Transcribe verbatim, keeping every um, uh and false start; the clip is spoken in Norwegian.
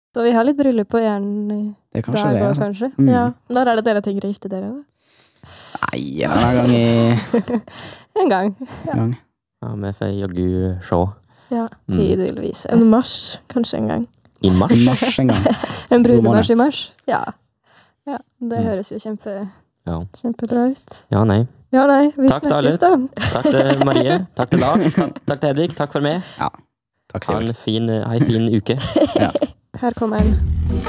Så vi har litt bryllup på en Det er kanskje dag det, også, altså. kanskje. Mm. Ja, når er det dere tenker å gifte dere da? Nei, en eller annen gang i En gang. gang. Ja, vi får joggu se. Ja, Mm. Tid vil vise. en mars, kanskje en gang. I mars. I mars en gang. En God brudemars måned. i mars. Ja. Ja, det Mm. høres jo kjempe, Ja. kjempebra ut. Ja, nei. Ja, nei, vi Takk til alle. snakkes da. Takk til Marie, takk til Lars, takk, takk til Hedvig, takk for meg. Takk, Ha Sivert. en fin, ha en fin uke. Ja. Her kommer den.